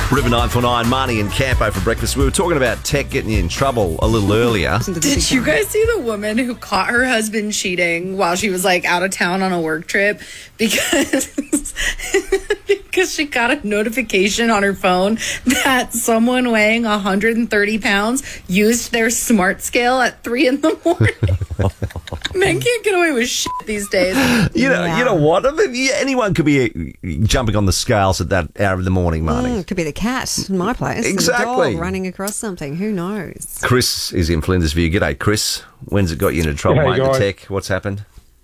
River 949, Marnie and Campo for breakfast. We were talking about tech getting you in trouble a little earlier. Did you guys see the woman who caught her husband cheating while she was like out of town on a work trip because she got a notification on her phone that someone weighing 130 pounds used their smart scale at 3 a.m. Men can't get away with shit these days. You know what? I mean, anyone could be jumping on the scales at that hour of the morning, Marnie. It could be the cat in my place. Exactly. The dog running across something. Who knows? Chris is in Flinders View. G'day, Chris. When's it got you into trouble, mate? Guys. The tech. What's happened?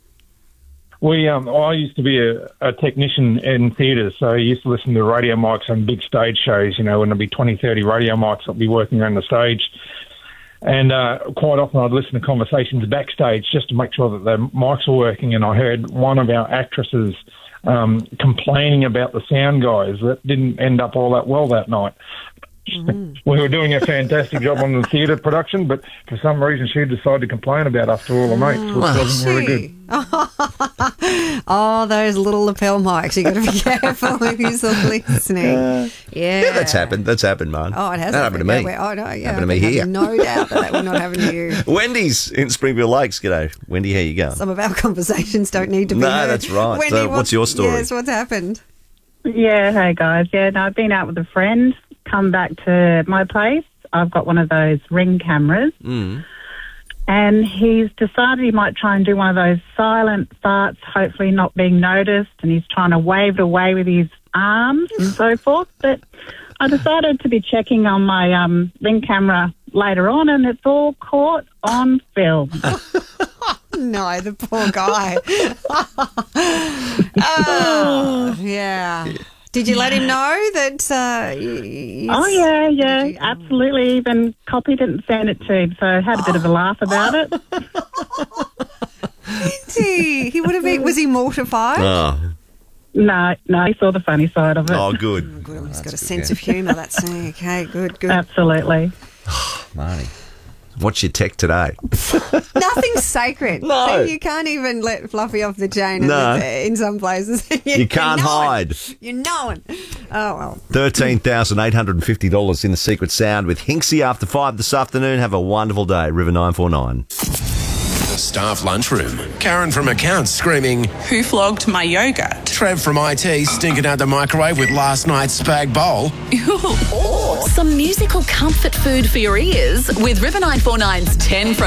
I used to be a technician in theatres, so I used to listen to radio mics on big stage shows, when there'd be 20, 30 radio mics that'd be working around the stage. And quite often I'd listen to conversations backstage just to make sure that the mics were working, and I heard one of our actresses complaining about the sound guys. That didn't end up all that well that night. We were doing a fantastic job on the theatre production, but for some reason she decided to complain about us to all the mates, which wasn't really good. Oh, those little lapel mics. You got to be careful if you're listening. Yeah, that's happened. That's happened, man. Oh, it has that happened to me. Happened to me here. No doubt that will not happen to you. Wendy's in Springville Lakes. G'day, Wendy. How you going? Some of our conversations don't need to be No, heard. that's right. Wendy, So what's your story? Yes, what's happened? Yeah, hey guys. Yeah, no, I've been out with a friend, come back to my place. I've got one of those Ring cameras. And he's decided he might try and do one of those silent farts, hopefully not being noticed, and he's trying to wave it away with his arms and so forth. But I decided to be checking on my Ring camera later on, and it's all caught on film. No, the poor guy. Oh, yeah. Did you let him know that? Oh, yeah, absolutely. Even copied it and sent it to him, so I had a bit of a laugh about it. He would have been. Was he mortified? Oh, No, he saw the funny side of it. oh good. Good. He's got a sense of humour. That's okay. Good. Absolutely. Marnie, what's your tech today? Nothing's sacred. No. See, you can't even let Fluffy off the chain in some places. You can't hide. You're knowing. Oh, well. $13,850 in the secret sound with Hinksy after 5 this afternoon. Have a wonderful day. River 949. The staff lunchroom. Karen from accounts screaming, Who flogged my yogurt? Trev from IT stinking out the microwave with last night's spag bowl. Or some musical comfort food for your ears with River 949's 10 from